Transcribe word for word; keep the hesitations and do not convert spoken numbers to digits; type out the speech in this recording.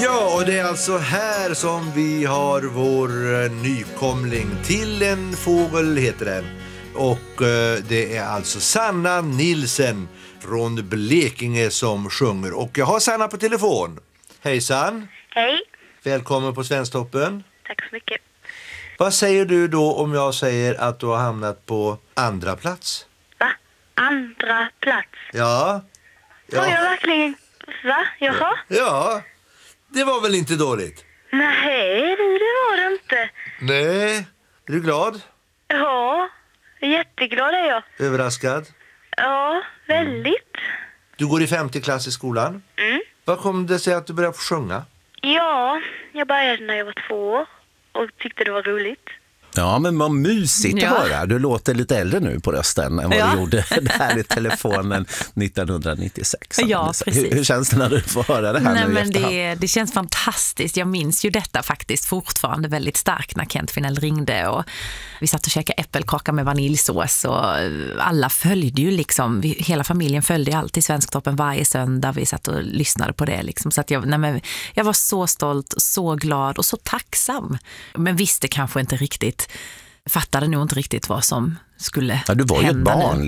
Ja, och det är alltså här som vi har vår eh, nykomling. Till en fågel heter den. Och eh, det är alltså Sanna Nilsen från Blekinge som sjunger. Och jag har Sanna på telefon. Hejsan. Hej. Välkommen på Svensktoppen. Tack så mycket. Vad säger du då om jag säger att du har hamnat på andra plats? Va? Andra plats? Ja. Får jag verkligen... Va? Jaha? Ja, det var väl inte dåligt? Nej, det, det var det inte. Nej, är du glad? Ja, jätteglad är jag. Överraskad? Ja, väldigt. Du går i femte klass i skolan. Mm. Vad kom det sig att du började få sjunga? Ja, jag började när jag var två år och tyckte det var roligt. Ja, men vad mysigt Ja. att höra. Du låter lite äldre nu på rösten än vad Ja. du gjorde där i telefonen nittonhundranittiosex. Ja, precis. Hur, hur känns det när du får höra det här Nej, nu i men efterhand? det, det känns fantastiskt. Jag minns ju detta faktiskt fortfarande väldigt starkt när Kent Finell ringde och vi satt och käkade äppelkaka med vaniljsås och alla följde ju liksom, vi, hela familjen följde alltid Svensktoppen varje söndag. Vi satt och lyssnade på det liksom. Så att jag, nej, men jag var så stolt, så glad och så tacksam. Men visste kanske inte riktigt, fattade nog inte riktigt vad som skulle Ja, du var ju ett hända barn nu.